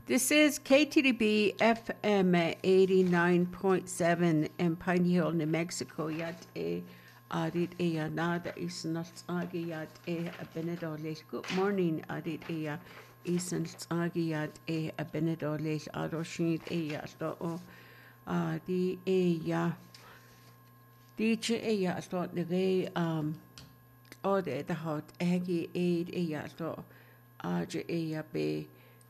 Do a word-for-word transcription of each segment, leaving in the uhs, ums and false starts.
This is K T D B F M eighty-nine point seven in Pine Hill, New Mexico. Yat e adit e nada isn't agi yat e abenedole. Good morning, adit e isn't agi yat e abenedole. Adoshid e yat o di e ya di che e yat o the um ode the hot agi aid e yat o aje e ya be.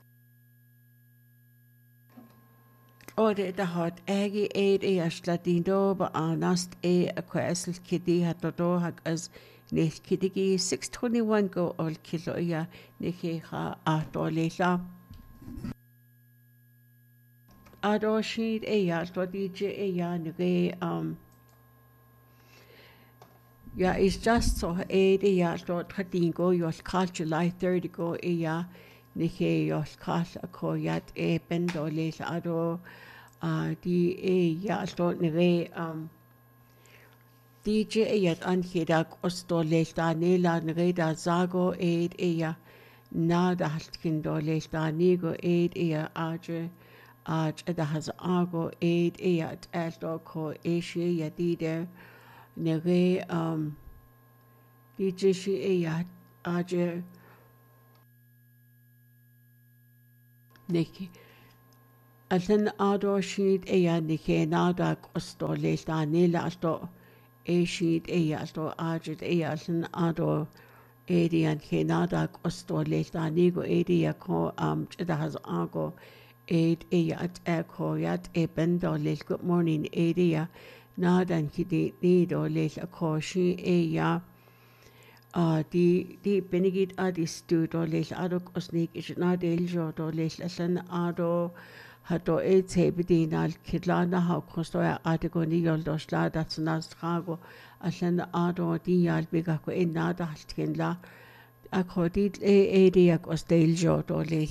Ode the hot agi aid e ashladindo ba anast e a quesel kiddy hat do hag as nech kiddigi six twenty one go all kilo ya neche ha atolela. Ado sheet e ya to D J e ya nege um yeah, it's just so aid e ya to thirteen go your call July third go e ya neche your call a ko yat e pendole ado Uh, di e ya sto nere um D J e yat anhedag osto lesta nela nere da zago eid e ya na da haltkin do lesta nigo eid e ya aje aj da has ago eid e yat alto ko e shi ya di de nere um D J shi e ya aje neki Allan ado sheet e ya nike nada kosto lesta nila asto e sheet e ya asto ajit e ya allan ado e di an ke nada kosto lesta nigo e di ya ko um chida has ago e e ya at e ko yat e bendo lel good morning e di ya nada an kidi nido lel ko shi e ya uh di di benigit adi stu do lel ado kosnik is na del jo do lel allan ado Hato e tebedin al kidlana ha kostoya ategoni yoldosla that's nastrago allan ado di al biga ko enada haltkenla akodit e edia kosteljo dole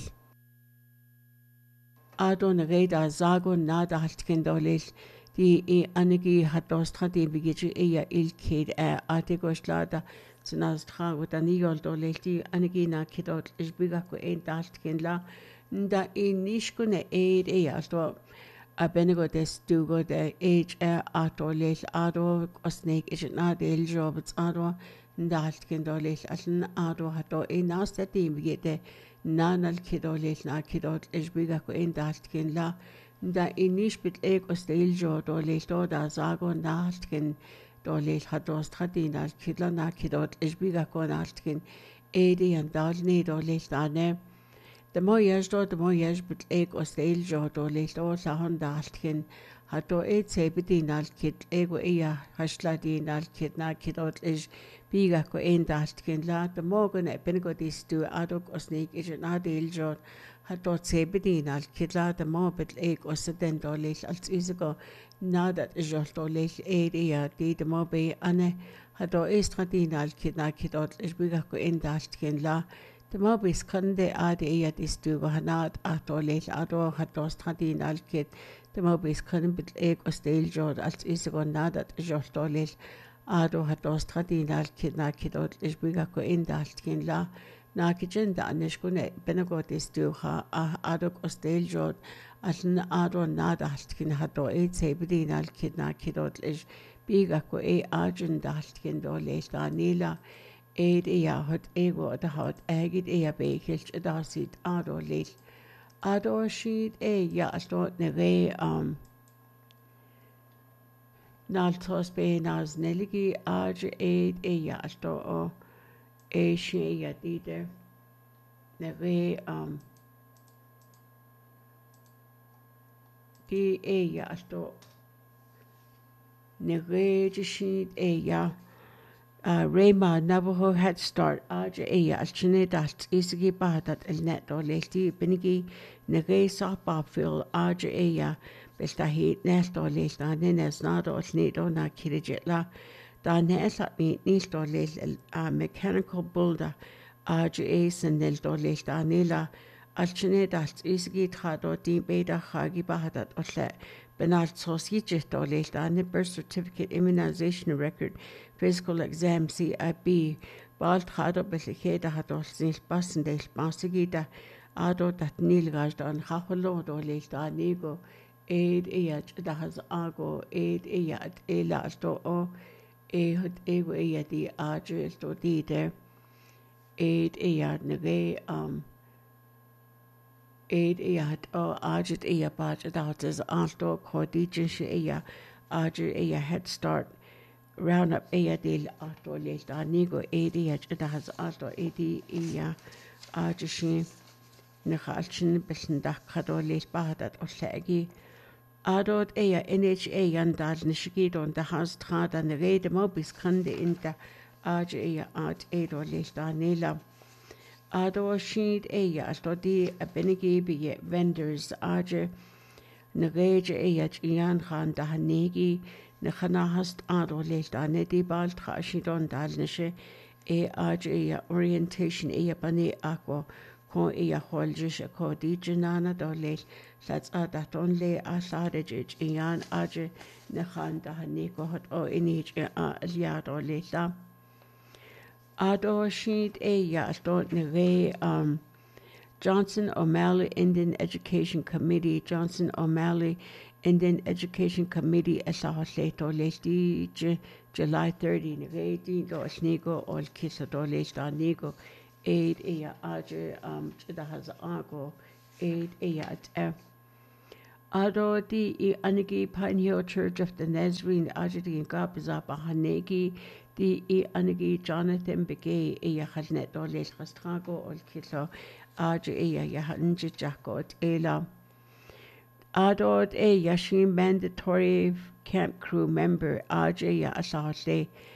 ado nereda zago nada haltken dole di e anegi hatostra di bigiji e ya ilkid a ategosla nastrago dani yoldole di anegi na kidot is biga ko enda haltkenla Da in nishkune aid e asto a benego des dugo de age e ato lech ado osnake is na del jobs ado ndalt kendo lech aln ado hato e nasta team gete nanal kido lech na kido is biga ko in dalt ken la da in nish bit e ostel jo do lech do da zago nalt ken do lech hato stratinal kidla na kido is biga ko nalt ken edi and dal ne do lech da ne The more years do the more years but egg or stale jaw do late all a honda altkin had to eight say between al kid ego ea hashladin al kid na kid out is biga ko end altkin la the morgan at benigo this to adok or snake is an adil jaw had to say between al kid la the more but egg or sedent or late als is ago now that is just or late eight ea did the more be ane had to estradin al kid na kid out is biga ko end altkin la The mobis kunde ade e is du hanat ato lech ado hatos tradin al kit. The mobis kun bit eg o stel jod als is go nadat josto lech ado hatos tradin al kit na kidot is biga ko indalt kin la na kitchen da anish kune benagot is du ha ado o stel jod aln ado nadat kin hato e sebidin al kit na kidot is biga ko e arjun dalt kin do lech da nila Eid e hot ego the hot agit e bekelt da sit ado lel ado sheet e ya sto ne re um naltos be nas neligi age eid e ya sto o e she ya dide ne re um di e ya sto ne re sheet e ya Uh, Rayma Navajo Head Start Aja Eya Alchine Dat Isigi Bahadat El Net or Lesti Benigi Nege Sapafil Aja Eya Besta Heat Nest or Lesta Nines Nado or Snedo Na Kirijitla Da Nes at me Nist or Lel a mechanical builder Aja Ace and Nel or Lesta Nila Alchine Dat Isigi Trado Di Beda Hagi Bahadat or Let Benal Sosijit or Lesta birth certificate immunization record physical exam C I B bald hado belikeda hados nis passende basigida ado dat nilgas dan hafalo do leil da nigo eid iat da has ago eid iat ela sto o e hot ego iat di aje sto di de eid iat nege um eid iat o aje ia baje da hat is alto kodije she ia aje ia head start round up ia del alto leil da nigo eid iat da has alto eid ia aje she نخالشن بس ندخلوا ليش بعدت أشلاقي أدود إيا إن إتش إيا ندال نشكيدون دهاز تخادا نريد ما بس خندي إنت أج إيا أج إيدو ليش دانيلا أدو شيد إيا أشتودي أبنجي بي vendors أج نريد إيا جيان خان دهنيجي نخنا هست أدو ليش داندي بالت خاشيدون دال نشي إيا أج إيا orientation إيا بني أكو ko ia holjish ko di janana do le lats ada ton le asade jij ian aje ne khanda hani ko hot o inich a lia do le la ado shit e ya sto ne re um Johnson O'Malley Indian Education Committee Johnson O'Malley Indian Education Committee asa le to le di July thirtieth ne re di do snigo ol kisa do le sta nigo aid ea aje um da has ago aid ea at ado di I anigi Pioneer Church of the Nazarene aje di gabiza bahanegi di I anigi Jonathan Begay ea halnet do les rastrago ol kilo aje ea ya hanji jakot ela ado e yashin mandatory camp crew member aje ya asale